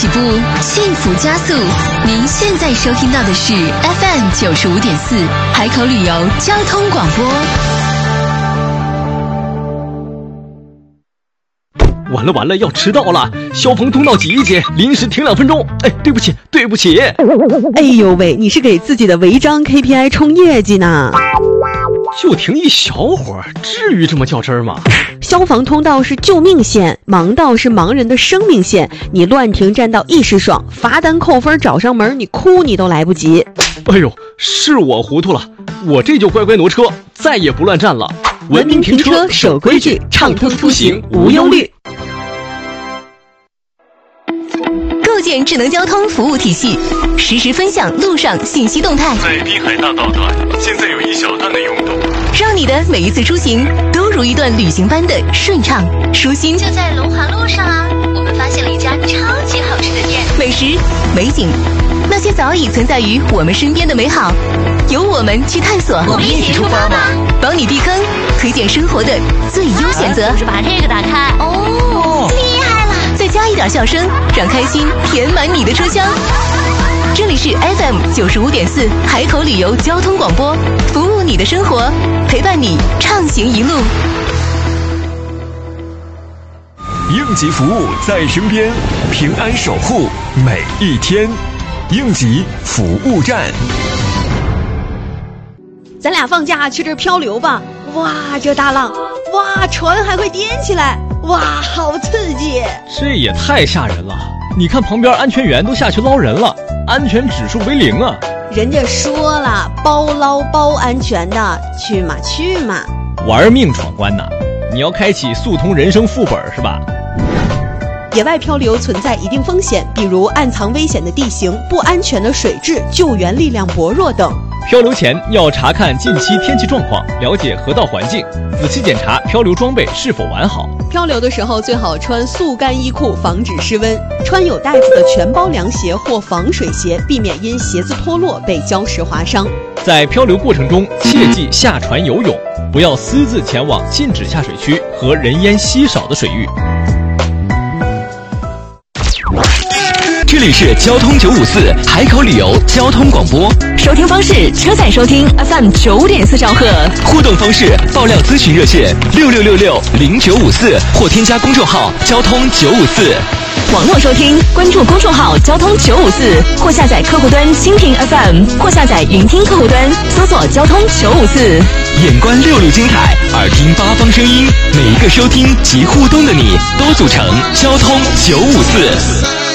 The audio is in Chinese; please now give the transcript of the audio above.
起步，幸福加速。您现在收听到的是 FM 95.4海口旅游交通广播。 完了，要迟到了！消防通道挤一挤，临时停2分钟。哎，对不起。 哎呦喂，你是给自己的违章 KPI 冲业绩呢？ 就停一小会儿，至于这么较真吗？ 消防通道是救命线，盲道是盲人的生命线。你乱停占道一时爽，罚单扣分找上门，你哭你都来不及。 哎呦，是我糊涂了，我这就乖乖挪车，再也不乱站了。 文明停车，守规矩，畅通出行无忧虑。 构建智能交通服务体系，实时分享路上信息动态。 在滨海大道段，现在有一小段的拥堵， 让你的每一次出行都如一段旅行般的顺畅舒心。 就在龙华路上啊，我们发现了一家超级好吃的店， 美食、美景，那些早已存在于我们身边的美好，由我们去探索。 我们一起出发吧！ 帮你避坑，推荐生活的最优选择。 就是把这个打开。哦，厉害了！ 再加一点笑声，让开心填满你的车厢。这里是 FM 95.4海口旅游交通广播，服务你的生活，陪伴你畅行一路。 应急服务在身边，平安守护每一天。应急服务站。 咱俩放假去这儿漂流吧！哇，这大浪，哇，船还会颠起来，哇，好刺激！ 这也太吓人了！你看旁边安全员都下去捞人了，安全指数为0啊！ 人家说了，包捞包安全的，去嘛！ 玩命闯关呐！你要开启速通人生副本是吧？ 野外漂流存在一定风险，比如暗藏危险的地形、不安全的水质、救援力量薄弱等。 漂流前要查看近期天气状况，了解河道环境，仔细检查漂流装备是否完好。 漂流的时候最好穿速干衣裤，防止失温；穿有带子的全包凉鞋或防水鞋，避免因鞋子脱落被礁石划伤。 在漂流过程中，切忌下船游泳，不要私自前往禁止下水区和人烟稀少的水域。 这里是交通954海口旅游交通广播， 收听方式：车载收听 FM 95.4兆赫。 互动方式：爆料咨询热线66660954或添加公众号交通954。 网络收听，关注公众号交通954，或下载客户端蜻蜓 FM， 或下载云听客户端，搜索交通954。 眼观6路精彩，耳听8方声音，每一个收听及互动的你，都组成交通954。